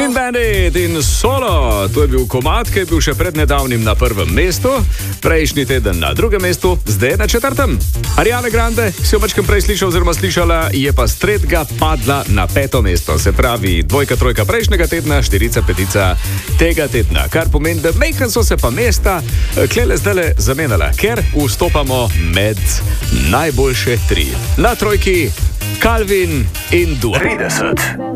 Clean Bandit in Solo. To je bil komad, ki je bil še pred nedavnim na prvem mestu, prejšnji teden na drugem mestu, zdaj na četrtem. Ariana Grande, si jo mačkam prej slišal oziroma slišala, je pa s tretjega padla na peto mesto. Se pravi, dvojka, trojka prejšnjega tedna, štirica, petica tega tedna. Kar pomeni, da mejkan so se pa mesta klele zdajle zamenjala, ker vstopamo med najboljše tri. Na trojki Calvin in Dua. 30.